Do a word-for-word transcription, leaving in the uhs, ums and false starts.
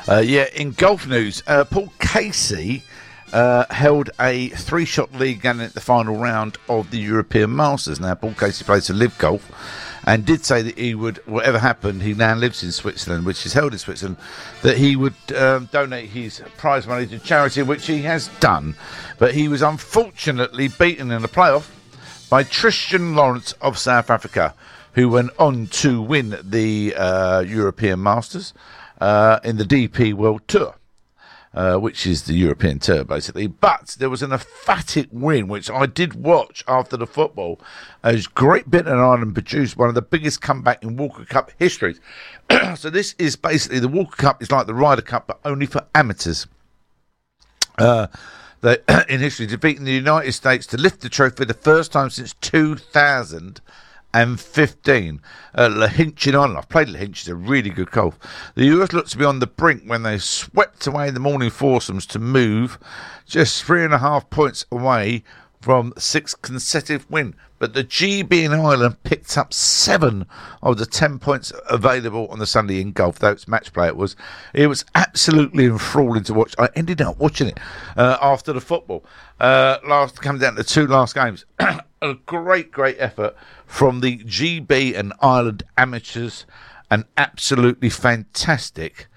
Uh, yeah, in golf news, uh, Paul Casey uh, held a three-shot lead going into the final round of the European Masters. Now, Paul Casey plays for Live Golf and did say that he would, whatever happened, he now lives in Switzerland, which is held in Switzerland, that he would um, donate his prize money to charity, which he has done. But he was unfortunately beaten in the playoff by Tristan Lawrence of South Africa, who went on to win the uh, European Masters uh, in the D P World Tour, uh, which is the European Tour, basically. But there was an emphatic win, which I did watch after the football, as Great Britain and Ireland produced one of the biggest comeback in Walker Cup history. So this is basically, the Walker Cup is like the Ryder Cup, but only for amateurs. Uh, they, in history, defeating the United States to lift the trophy for the first time since two thousand fifteen. Uh, Lahinch in Ireland. I've played Lahinch. It's a really good golf. The U S looked to be on the brink when they swept away the morning foursomes to move just three and a half points away from sixth consecutive win. But the G B in Ireland picked up seven of the ten points available on the Sunday in golf, though it's match play it was. It was absolutely enthralling to watch. I ended up watching it uh, after the football. Uh, last Coming down to the two last games. A great, great effort from the G B and Ireland amateurs. An absolutely fantastic